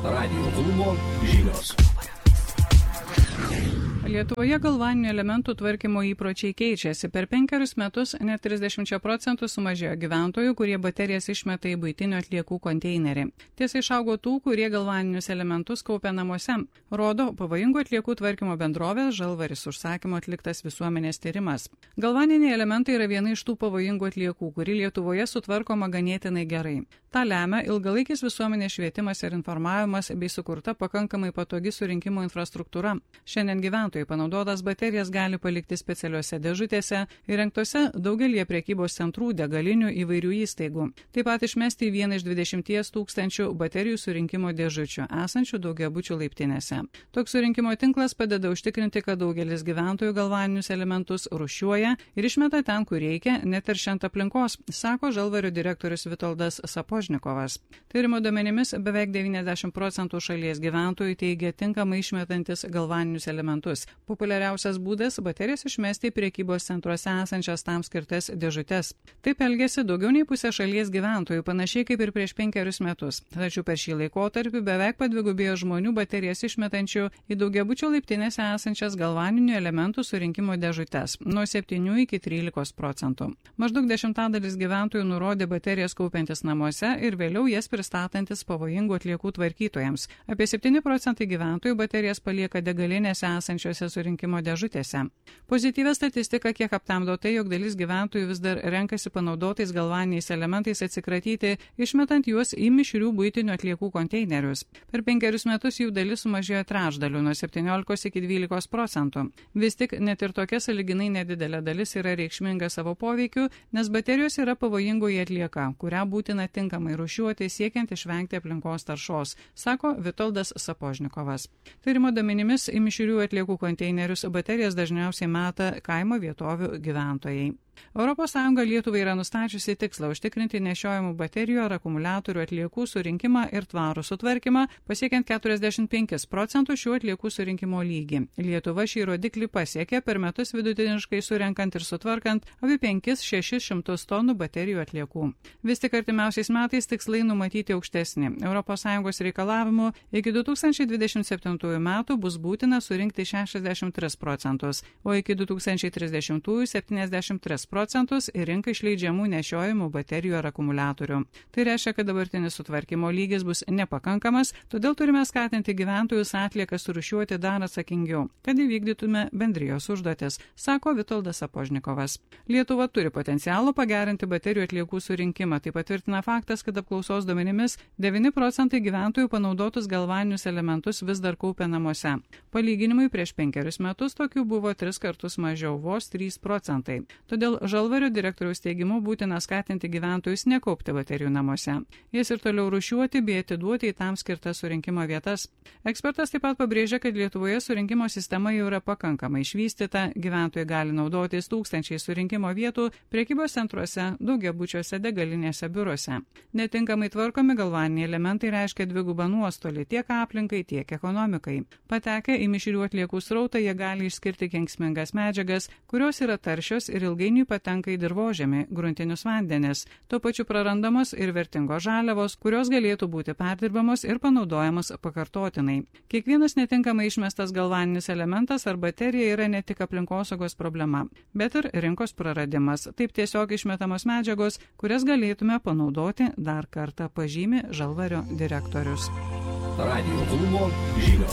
Radijo klubo žinios. Lietuvoje galvaninių elementų tvarkymo įpročiai keičiasi. Per 5 metus net 30% sumažėjo gyventojų, kurie baterijas išmeta į buitinių atliekų konteinerį. Tiesa, išaugo tų, kurie galvaninius elementus kaupia namuose. Rodo pavojingų atliekų tvarkymo bendrovės Žalvaris užsakymo atliktas visuomenės tyrimas. Galvaniniai elementai yra viena iš tų pavojingų atliekų, kuri Lietuvoje sutvarkoma ganėtinai gerai. Ta lemia ilgalaikis visuomenės švietimas ir informavimas bei sukurta pakankamai patogi surinkimo infrastruktūra. Šiandien gyventojai panaudotas baterijas gali palikti specialiuose dėžutėse įrengtose daugelie prekybos centrų, degalinių įvairių įstaigų. Taip pat išmesti vieną iš 20 tūkstančių baterijų surinkimo dėžučių, esančių daugiabučių laiptinėse. Toks surinkimo tinklas padeda užtikrinti, kad daugelis gyventojų galvaninius elementus rūšiuoja ir išmeta ten, kur reikia, neteršiant aplinkos, sako Žalvario direktorius Vitoldas Sapožnikovas. Tyrimo duomenimis beveik 90% šalies gyventojų teigia tinkamai išmetantis galvaninius elementus. Populiariausias būdas – baterijas išmesti į prekybos centruose esančias tam skirtas dėžutes. Taip elgėsi daugiau nei pusė šalies gyventojų, panašiai kaip ir prieš 5 metus. Tačiau per šį laikotarpį beveik padvigubėjo žmonių baterijas išmetančių į daugiabučio laiptinėse esančias galvaninių elementų surinkimo dėžutes – nuo 7 iki 13%. Maždaug 10% gyventojų nurodė baterijas kaupiantis namuose ir vėliau jas pristatantis pavojingų atliekų tvarkytojams. Apie 7% gyventojų baterijas palieka degalinėse esančiose surinkimo dėžutėse. Pozityvia statistika kiek aptamdo tai, jog dalis gyventojų vis dar renkasi panaudotais galvaniniais elementais atsikratyti, išmetant juos į mišrių buitinių atliekų konteinerius. Per 5 metus jų dalis sumažėjo trečdaliu, nuo 17 iki 12%. Vis tik net ir tokia sąlyginai nedidelė dalis yra reikšminga savo poveikiu, nes baterijos yra pavojingoji atlieka, kurią būtina tinkamai rūšiuoti siekiant išvengti aplinkos taršos, sako Vitoldas Sapožnikovas. Tyrimo duomenimis į mišrių atliekų konteinerius baterijas dažniausiai meta kaimo vietovių gyventojai. ES Lietuvai yra nustačiusi tikslą užtikrinti nešiojamų baterijų ar akumuliatorių atliekų surinkimą ir tvarų sutvarkymą, pasiekiant 45% šių atliekų surinkimo lygį. Lietuva šį rodiklį pasiekė per metus vidutiniškai surenkant ir sutvarkant apie 500–600 tonų baterijų atliekų. Vis tik artimiausiais metais tikslai numatyti aukštesni. ES reikalavimu iki 2027 metų bus būtina surinkti 63%, o iki 2030 73% į rinką išleidžiamų nešiojamų baterijų ar akumuliatorių. Tai reiškia, kad dabartinis sutvarkymo lygis bus nepakankamas, todėl turime skatinti gyventojus atliekas surūšiuoti dar atsakingiau, kad įvykdytume bendrijos užduotis, sako Vitoldas Sapožnikovas. Lietuva turi potencialo pagerinti baterijų atliekų surinkimą. Tai patvirtina faktas, kad apklausos duomenimis 9% gyventojų panaudotus galvaninius elementus vis dar kaupia namuose. Palyginimui prieš 5 metus tokių buvo 3 kartus mažiau, vos 3%. Todėl Žalvario direktoriaus teigimu būtina skatinti gyventojus nekaupti baterijų namuose. Jas ir toliau rūšiuoti bei atiduoti į tam skirtas surinkimo vietas. Ekspertas taip pat pabrėžia, kad Lietuvoje surinkimo sistema jau yra pakankamai išvystyta, gyventojai gali naudotis tūkstančiai surinkimo vietų prekybos centruose, daugiabučiuose, degalinėse, biuruose. Netinkamai tvarkomi galvaniniai elementai reiškia dvigubą nuostolį tiek aplinkai, tiek ekonomikai. Patekę į mišrių atliekų srautą jie gali išskirti kenksmingas medžiagas, kurios yra taršios ir ilgainiui patenka į dirvožemį, gruntinius vandenis. Tuo pačiu prarandamos ir vertingos žaliavos, kurios galėtų būti perdirbamos ir panaudojamos pakartotinai. Kiekvienas netinkamai išmestas galvaninis elementas ar baterija yra ne tik aplinkosaugos problema, bet ir rinkos praradimas. Taip tiesiog išmetamos medžiagos, kurias galėtume panaudoti dar kartą, pažymi Žalvario direktorius. Radijo klubo žinios.